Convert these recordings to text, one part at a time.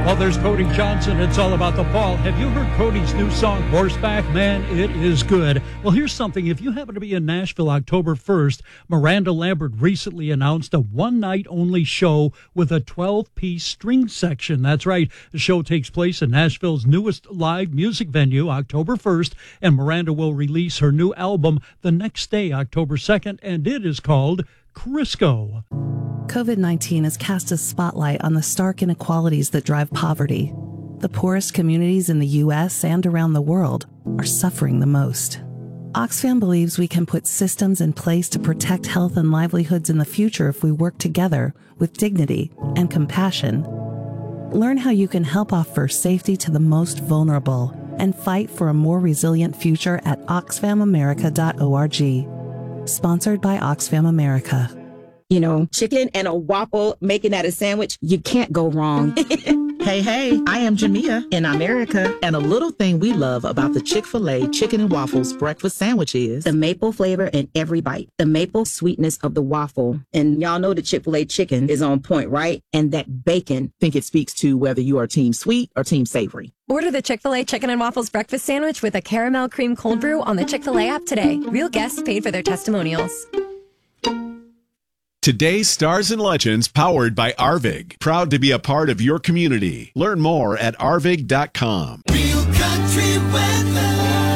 Well, there's Cody Johnson. It's all about the fall. Have you heard Cody's new song, Horseback? Man, it is good. Well, here's something. If you happen to be in Nashville October 1st, Miranda Lambert recently announced a one-night-only show with a 12-piece string section. That's right. The show takes place in Nashville's newest live music venue, October 1st, and Miranda will release her new album the next day, October 2nd, and it is called Crisco. COVID-19 has cast a spotlight on the stark inequalities that drive poverty. The poorest communities in the U.S. and around the world are suffering the most. Oxfam believes we can put systems in place to protect health and livelihoods in the future if we work together with dignity and compassion. Learn how you can help offer safety to the most vulnerable and fight for a more resilient future at oxfamamerica.org. Sponsored by Oxfam America. You know, chicken and a waffle, making that a sandwich, you can't go wrong. Hey, I am Jamia in America, and a little thing we love about the Chick-fil-A chicken and waffles breakfast sandwich is the maple flavor in every bite, the maple sweetness of the waffle. And y'all know the Chick-fil-A chicken is on point, right? And that bacon. Think it speaks to whether you are team sweet or team savory. Order the Chick-fil-A Chicken and Waffles breakfast sandwich with a caramel cream cold brew on the Chick-fil-A app today. Real guests paid for their testimonials. Today's Stars and Legends, powered by Arvig. Proud to be a part of your community. Learn more at arvig.com. Real country weather.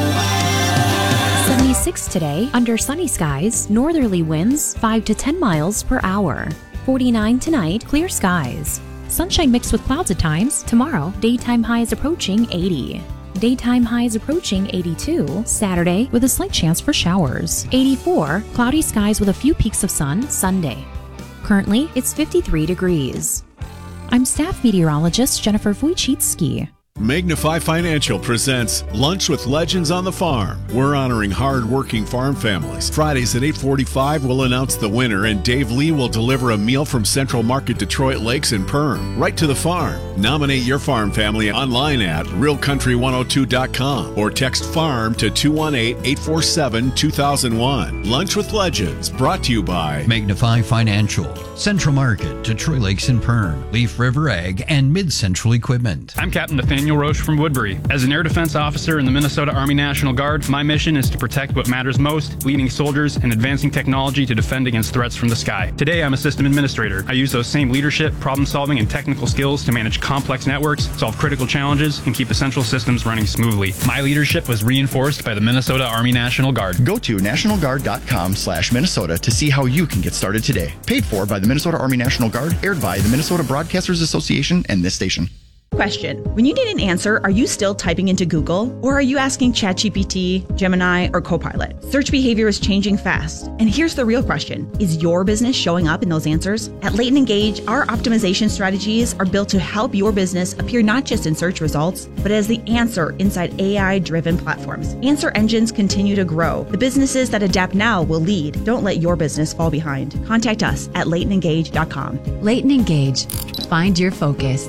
76 today, under sunny skies, northerly winds 5 to 10 miles per hour. 49 tonight, clear skies. Sunshine mixed with clouds at times. Tomorrow, daytime highs approaching 80. Daytime highs approaching 82. Saturday, with a slight chance for showers. 84, cloudy skies with a few peaks of sun Sunday. Currently, it's 53 degrees. I'm staff meteorologist Jennifer Wojcicki. Magnify Financial presents Lunch with Legends on the Farm. We're honoring hard-working farm families. Fridays at 8:45, we'll announce the winner, and Dave Lee will deliver a meal from Central Market Detroit Lakes and Perm, right to the farm. Nominate your farm family online at realcountry102.com or text FARM to 218-847-2001. Lunch with Legends, brought to you by Magnify Financial, Central Market, Detroit Lakes and Perm, Leaf River Ag, and Mid-Central Equipment. I'm Captain Nathaniel Roche from Woodbury. As an air defense officer in the Minnesota Army National Guard, my mission is to protect what matters most, leading soldiers and advancing technology to defend against threats from the sky. Today, I'm a system administrator. I use those same leadership, problem-solving, and technical skills to manage complex networks, solve critical challenges, and keep essential systems running smoothly. My leadership was reinforced by the Minnesota Army National Guard. Go to nationalguard.com/Minnesota to see how you can get started today. Paid for by the Minnesota Army National Guard, aired by the Minnesota Broadcasters Association and this station. Question. When you need an answer, are you still typing into Google? Or are you asking ChatGPT, Gemini, or Copilot? Search behavior is changing fast. And here's the real question. Is your business showing up in those answers? At Leighton Engage, our optimization strategies are built to help your business appear not just in search results, but as the answer inside AI-driven platforms. Answer engines continue to grow. The businesses that adapt now will lead. Don't let your business fall behind. Contact us at LeightonEngage.com. Leighton Engage. Find your focus.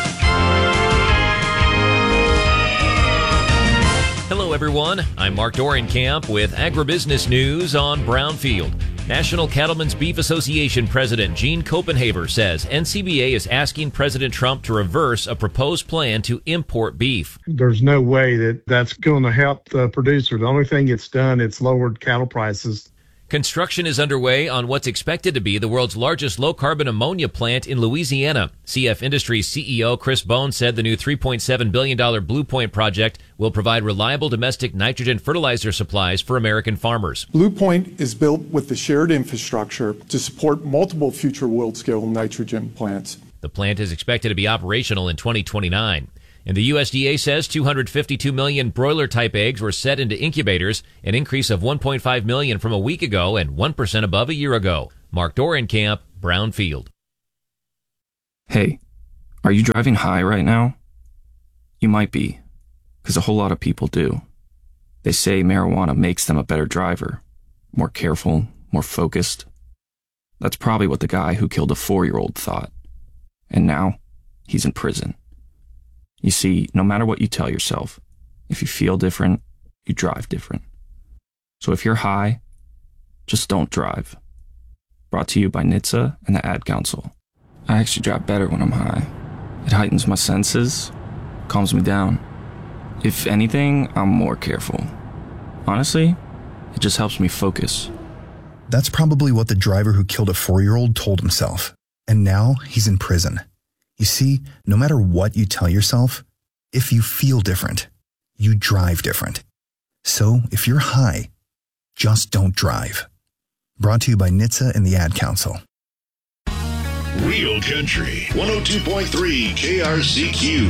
Hello, everyone. I'm Mark Dorenkamp with Agribusiness News on Brownfield. National Cattlemen's Beef Association President Gene Copenhaver says NCBA is asking President Trump to reverse a proposed plan to import beef. There's no way that that's going to help the producer. The only thing it's done, it's lowered cattle prices. Construction is underway on what's expected to be the world's largest low-carbon ammonia plant in Louisiana. CF Industries CEO Chris Bone said the new $3.7 billion Blue Point project will provide reliable domestic nitrogen fertilizer supplies for American farmers. Blue Point is built with the shared infrastructure to support multiple future world-scale nitrogen plants. The plant is expected to be operational in 2029. And the USDA says 252 million broiler-type eggs were set into incubators, an increase of 1.5 million from a week ago and 1% above a year ago. Mark Dorenkamp, Brownfield. Hey, are you driving high right now? You might be, because a whole lot of people do. They say marijuana makes them a better driver, more careful, more focused. That's probably what the guy who killed a 4-year-old thought. And now, he's in prison. You see, no matter what you tell yourself, if you feel different, you drive different. So if you're high, just don't drive. Brought to you by NHTSA and the Ad Council. I actually drive better when I'm high. It heightens my senses, calms me down. If anything, I'm more careful. Honestly, it just helps me focus. That's probably what the driver who killed a 4-year-old told himself. And now he's in prison. You see, no matter what you tell yourself, if you feel different, you drive different. So if you're high, just don't drive. Brought to you by NHTSA and the Ad Council. Real Country 102.3 KRCQ.